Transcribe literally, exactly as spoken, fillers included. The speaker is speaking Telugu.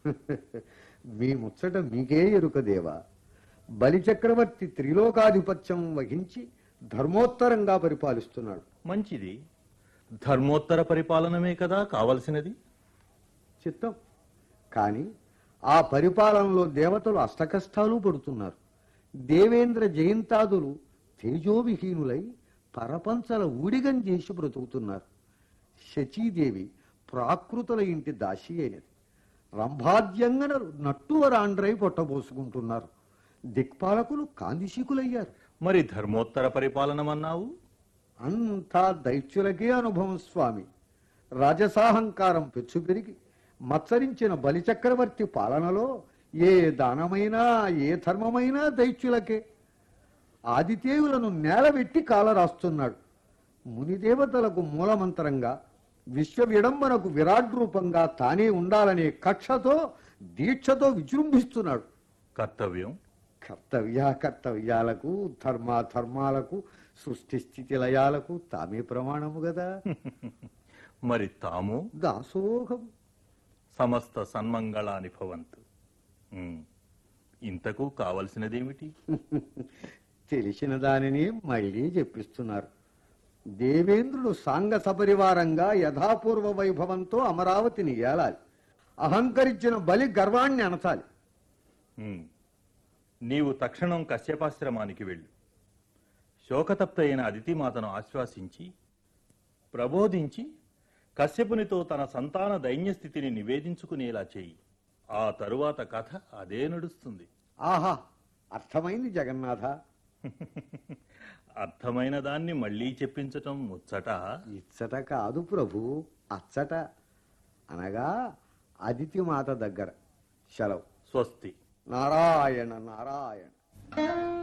మీ ముచ్చట మీకే ఎరుక దేవా. బలిచక్రవర్తి త్రిలోకాధిపత్యం వహించి ధర్మోత్తరంగా పరిపాలిస్తున్నాడు. మంచిది. ధర్మోత్తర పరిపాలనమే కదా కావలసినది. చిత్తం. కాని ఆ పరిపాలనలో దేవతలు అష్టకష్టాలు పడుతున్నారు. దేవేంద్ర జయంతాదులు తేజోవిహీనులై పరపంచల ఊడిగం చేసి బ్రతుకుతున్నారు. శచీదేవి ప్రాకృతుల ఇంటి దాసి అయినది. రంభాద్యంగన నట్టువరాండ్రై పొట్టబోసుకుంటున్నారు. దిక్పాలకులు కాందిశీకులయ్యారు. మరి ధర్మోత్తర పరిపాలనమన్నావు? అంతా దైత్యులకే అనుభవం స్వామి. రాజసాహంకారం పెచ్చు పెరిగి మత్సరించిన బలిచక్రవర్తి పాలనలో ఏ దానమైనా ఏ ధర్మమైనా దైత్యులకే. ఆదిదేవులను నేలబెట్టి కాలరాస్తున్నాడు. మునిదేవతలకు మూలమంత్రంగా విశ్వ విడంబనకు విరాట్ రూపంగా తానే ఉండాలనే కక్షతో దీక్షతో విజృంభిస్తున్నాడు. కర్తవ్యం కర్తవ్య కర్తవ్యాలకు ధర్మాధర్మాలకు సృష్టి స్థితి లయాలకు తామే ప్రమాణము గదా. మరి తాము దాసోహం. సమస్త సన్మంగళాని భవంతు. ఉమ్, ఇంతకు కావలసినదేమిటి? తెలిసిన దానిని మళ్ళీ చెప్పిస్తున్నారు. దేవేంద్రుడు సాంగ సపరివారంగా యథాపూర్వ వైభవంతో అమరావతిని ఏలాలి. అహంకరించిన బలి గర్వాన్ని అణచాలి. ఉమ్, నీవు తక్షణం కశ్యపాశ్రమానికి వెళ్ళు. శోకతప్త అయిన అదితిమాతను ఆశ్వాసించి ప్రబోధించి కశ్యపునితో తన సంతాన దైన్యస్థితిని నివేదించుకునేలా చేయి. ఆ తరువాత కథ అదే నడుస్తుంది. ఆహా, అర్థమైంది జగన్నాథ. అర్థమైన దాన్ని మళ్లీ చెప్పించటం ముచ్చట. ఇచ్చట కాదు ప్రభు, అచ్చట. అనగా అదితి మాత దగ్గర. సెలవు. స్వస్తి. నారాయణ నారాయణ.